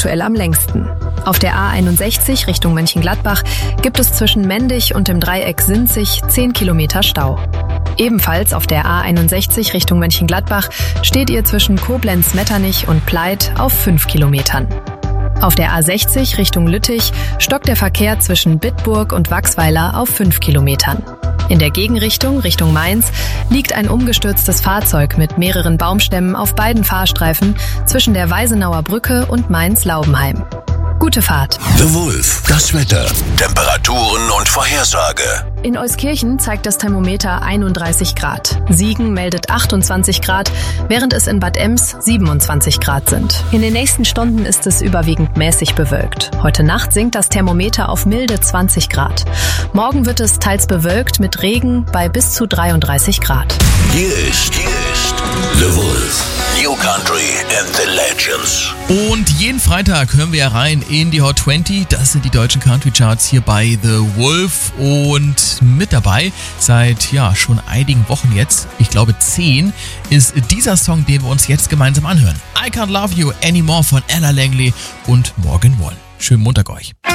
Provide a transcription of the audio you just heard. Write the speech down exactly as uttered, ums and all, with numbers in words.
aktuell am längsten. Auf der A einundsechzig Richtung Mönchengladbach gibt es zwischen Mendig und dem Dreieck Sinzig zehn Kilometer Stau. Ebenfalls auf der A einundsechzig Richtung Mönchengladbach steht ihr zwischen Koblenz-Metternich und Pleit auf fünf Kilometern. Auf der A sechzig Richtung Lüttich stockt der Verkehr zwischen Bitburg und Wachsweiler auf fünf Kilometern. In der Gegenrichtung, Richtung Mainz, liegt ein umgestürztes Fahrzeug mit mehreren Baumstämmen auf beiden Fahrstreifen zwischen der Weisenauer Brücke und Mainz-Laubenheim. Gute Fahrt. The Wolf, das Wetter, Temperaturen und Vorhersage. In Euskirchen zeigt das Thermometer einunddreißig Grad. Siegen meldet achtundzwanzig Grad, während es in Bad Ems siebenundzwanzig Grad sind. In den nächsten Stunden ist es überwiegend mäßig bewölkt. Heute Nacht sinkt das Thermometer auf milde zwanzig Grad. Morgen wird es teils bewölkt mit Regen bei bis zu dreiunddreißig Grad. Hier ist, hier ist The Wolf. New Country and the Legends. Und jeden Freitag hören wir ja rein in die Hot zwanzig. Das sind die deutschen Country Charts hier bei The Wolf. Und mit dabei seit ja schon einigen Wochen jetzt, ich glaube zehn, ist dieser Song, den wir uns jetzt gemeinsam anhören. I Can't Love You Anymore von Ella Langley und Morgan Wallen. Schönen Montag euch.